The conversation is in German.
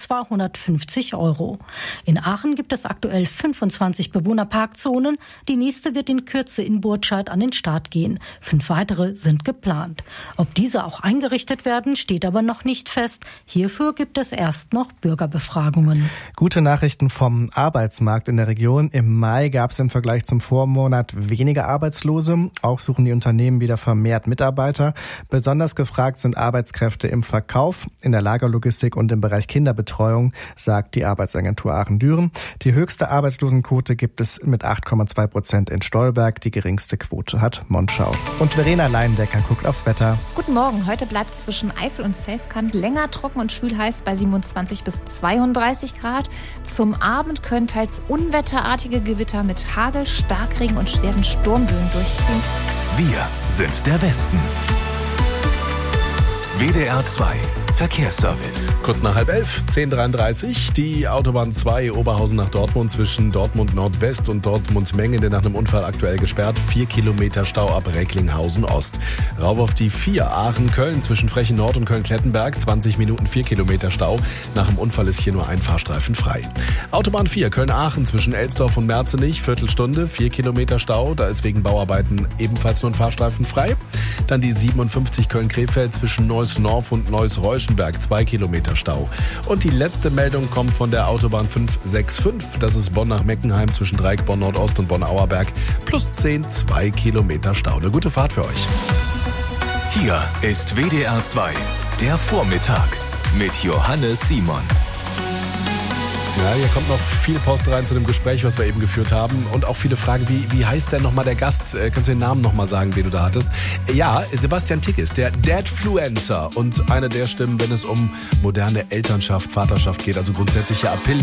250 €. In Aachen gibt es aktuell 25 Bewohnerparkzonen. Die nächste wird in Kürze in Burtscheid an den Start gehen. 5 weitere sind geplant. Ob diese auch eingerichtet werden, steht aber noch nicht fest. Hierfür gibt es erst noch Bürgerbefragungen. Gute Nachrichten vom Arbeitsmarkt in der Region. Im Mai gab es im Vergleich zum Vormonat weniger Arbeitslose. Auch suchen die Unternehmen wieder vermehrt Mitarbeiter. Besonders gefragt sind Arbeitskräfte im Verkauf, in der Lagerlogistik und im Bereich Kinderbetreuung, sagt die Arbeitsagentur Aachen-Düren. Die höchste Arbeitslosenquote gibt es mit 8,2% in Stolberg. Die geringste Quote hat Monschau. Und Verena Leindecker guckt aufs Wetter. Guten Morgen. Heute bleibt es zwischen Eifel und Selfkant länger trocken und schwül heiß bei 27 bis 32 Grad. Zum Abend können teils unwetterartige Gewitter mit Hagel, Starkregen und schweren Sturmböen durchziehen. Wir sind der Westen. WDR 2 Verkehrsservice. Kurz nach 10:30, 10:33, die Autobahn 2 Oberhausen nach Dortmund zwischen Dortmund Nordwest und Dortmund Mengende nach einem Unfall aktuell gesperrt. 4 Kilometer Stau ab Recklinghausen Ost. Rauf auf die 4 Aachen-Köln zwischen Frechen Nord und Köln-Klettenberg. 20 Minuten 4 Kilometer Stau. Nach dem Unfall ist hier nur ein Fahrstreifen frei. Autobahn 4 Köln-Aachen zwischen Elsdorf und Merzenich. Viertelstunde, 4 Kilometer Stau. Da ist wegen Bauarbeiten ebenfalls nur ein Fahrstreifen frei. Dann die 57 Köln-Krefeld zwischen Neuss-Norf und Neuss-Reuschenberg. 2 Kilometer Stau. Und die letzte Meldung kommt von der Autobahn 565. Das ist Bonn nach Meckenheim zwischen Dreieck Bonn Nordost und Bonn-Auerberg. Plus 10, 2 Kilometer Stau. Eine gute Fahrt für euch. Hier ist WDR 2, der Vormittag mit Johannes Simon. Ja, hier kommt noch viel Post rein zu dem Gespräch, was wir eben geführt haben. Und auch viele Fragen, wie heißt denn nochmal der Gast? Kannst du den Namen nochmal sagen, den du da hattest? Ja, Sebastian Tickes, der Dadfluencer. Und eine der Stimmen, wenn es um moderne Elternschaft, Vaterschaft geht. Also grundsätzlich ja Appell